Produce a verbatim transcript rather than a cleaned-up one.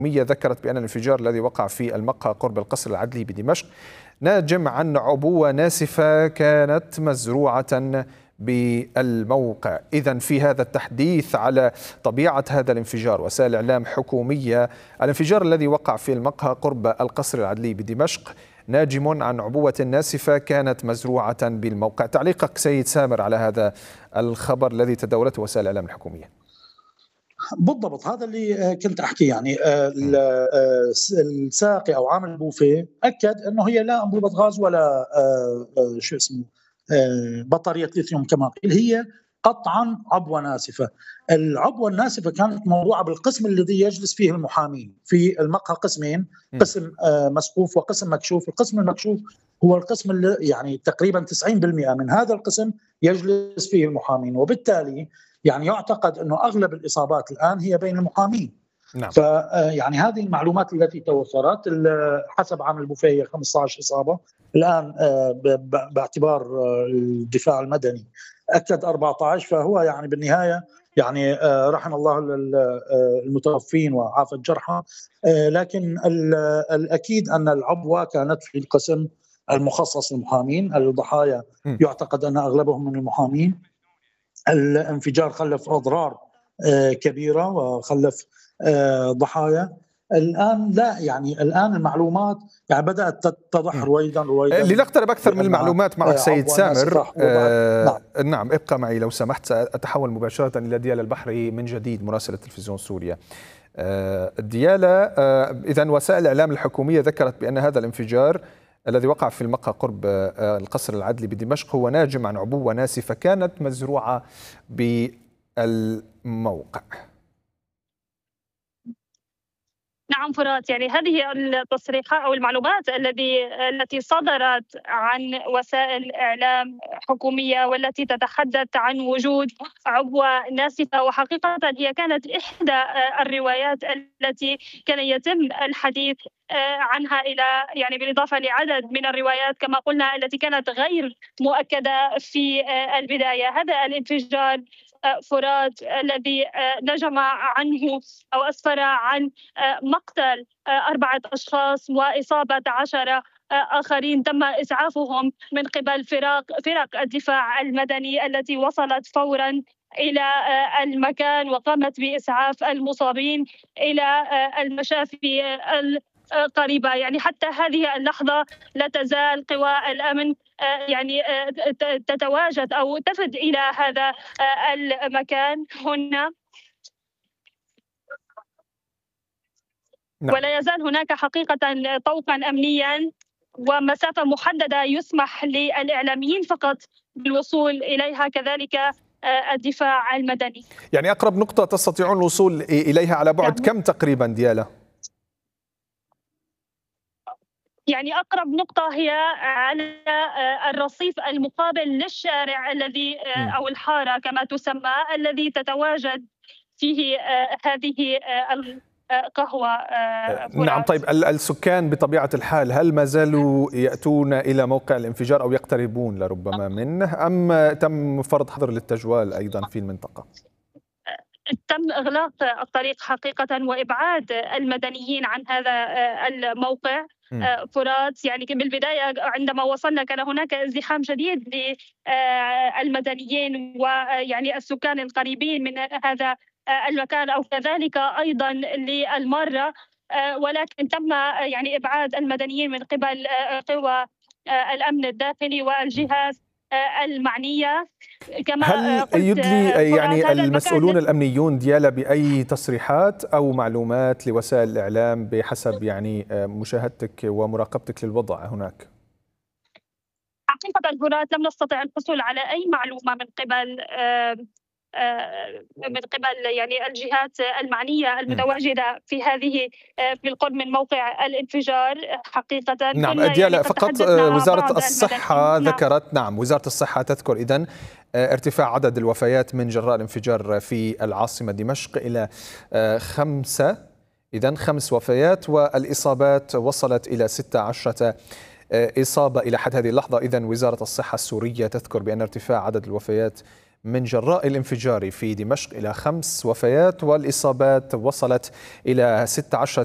ذكرت بأن الانفجار الذي وقع في المقهى قرب القصر العدلي بدمشق ناجم عن عبوة ناسفة كانت مزروعة بالموقع. إذن في هذا التحديث على طبيعة هذا الانفجار، وسائل إعلام حكومية: الانفجار الذي وقع في المقهى قرب القصر العدلي بدمشق ناجم عن عبوة ناسفة كانت مزروعة بالموقع. تعليقك سيد سامر على هذا الخبر الذي تداولته وسائل الإعلام الحكومية؟ بالضبط هذا اللي كنت احكي. يعني الساقي او عامل البوفيه اكد انه هي لا انبوبه غاز ولا شو اسمه بطاريه ليثيوم كما قيل، هي قطعا عبوه ناسفه. العبوه الناسفه كانت موضوعه بالقسم الذي يجلس فيه المحامين في المقهى، قسمين، قسم مسقوف وقسم مكشوف. القسم المكشوف هو القسم اللي يعني تقريبا تسعين بالمئة من هذا القسم يجلس فيه المحامين، وبالتالي يعني يعتقد أنه أغلب الإصابات الآن هي بين المحامين. نعم. فيعني هذه المعلومات التي توفرت حسب عامل البوفيه خمسة عشر إصابة الآن باعتبار الدفاع المدني أكد أربعة عشر، فهو يعني بالنهاية يعني رحم الله المتوفين وعافى الجرحى، لكن الأكيد أن العبوة كانت في القسم المخصص للمحامين. الضحايا يعتقد أن أغلبهم من المحامين. الانفجار خلف أضرار كبيرة وخلف ضحايا. الآن لا يعني الآن المعلومات يعني بدأت تتضح رويدا رويدا. لنقترب أكثر من المعلومات معك سيد سامر. آه نعم. نعم ابقى معي لو سمحت. سأتحول مباشرة إلى ديالا البحري من جديد مراسل تلفزيون سوريا. آه ديالا، آه إذن وسائل الإعلام الحكومية ذكرت بأن هذا الانفجار الذي وقع في المقهى قرب القصر العدلي بدمشق هو ناجم عن عبوة ناسفة كانت مزروعة بالموقع. نعم فرات، يعني هذه التصريحات أو المعلومات الذي التي صدرت عن وسائل إعلام حكومية والتي تتحدث عن وجود عبوة ناسفة، وحقيقة هي كانت إحدى الروايات التي كان يتم الحديث عنها إلى يعني بالإضافة لعدد من الروايات كما قلنا التي كانت غير مؤكدة في البداية. هذا الانفجار فرات الذي نجم عنه أو أسفر عن مقتل أربعة أشخاص وإصابة عشرة آخرين تم إسعافهم من قبل فرق فرق الدفاع المدني التي وصلت فورا إلى المكان وقامت بإسعاف المصابين إلى المشافي قريبة. يعني حتى هذه اللحظة لا تزال قوى الأمن يعني تتواجد أو تفد إلى هذا المكان هنا، ولا يزال هناك حقيقة طوقا أمنيا ومسافة محددة يسمح للإعلاميين فقط بالوصول إليها، كذلك الدفاع المدني. يعني أقرب نقطة تستطيعون الوصول إليها على بعد يعني كم تقريبا ديالا؟ يعني أقرب نقطة هي على الرصيف المقابل للشارع الذي أو الحارة كما تسمى الذي تتواجد فيه هذه القهوة. نعم. طيب السكان بطبيعة الحال هل ما زالوا يأتون إلى موقع الانفجار أو يقتربون لربما منه، أم تم فرض حظر للتجوال أيضا في المنطقة؟ تم إغلاق الطريق حقيقة وإبعاد المدنيين عن هذا الموقع. فرات يعني بالبداية عندما وصلنا كان هناك ازدحام شديد للمدنيين ويعني السكان القريبين من هذا المكان أو كذلك أيضا للمارة، ولكن تم يعني إبعاد المدنيين من قبل قوى الأمن الداخلي والجهات المعنية. كما هل يدلي يعني المسؤولون الأمنيون ديالا بأي تصريحات أو معلومات لوسائل الإعلام بحسب يعني مشاهدتك ومراقبتك للوضع هناك؟ حقيقة فرات لم نستطع الحصول على أي معلومة من قبل من قبل يعني الجهات المعنية المتواجدة في هذه في القرب من موقع الانفجار حقيقة. نعم ديالا، يعني فقط وزارة الصحة ذكرت. نعم وزارة الصحة تذكر إذن ارتفاع عدد الوفيات من جراء الانفجار في العاصمة دمشق إلى خمسة، إذن خمس وفيات، والإصابات وصلت إلى ستة عشرة إصابة إلى حد هذه اللحظة. إذن وزارة الصحة السورية تذكر بأن ارتفاع عدد الوفيات من جراء الانفجار في دمشق إلى خمس وفيات، والإصابات وصلت إلى ستة عشر